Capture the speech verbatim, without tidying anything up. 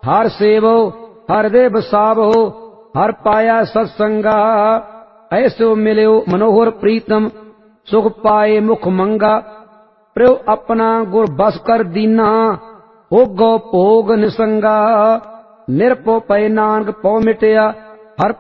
हर सेवो हर दे बसावो, हर पाया सत्संगा। ऐसो मिल्यो मनोहर प्रीतम, सुख पाए मुख मंगा। प्रयो अपना गुर बस कर दीना, हो गो भोग निसंगा। निरपो पै नानक पौ मिटया,